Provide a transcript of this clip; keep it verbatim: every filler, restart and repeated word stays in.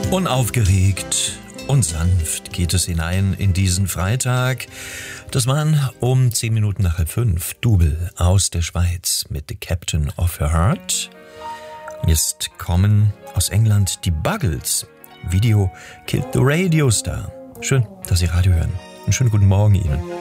Unaufgeregt und sanft geht es hinein in diesen Freitag. Das waren um zehn Minuten nach halb fünf Double aus der Schweiz mit The Captain of Her Heart. Jetzt kommen aus England die Buggles. Video Killed the Radio Star. Schön, dass Sie Radio hören. Einen schönen guten Morgen Ihnen.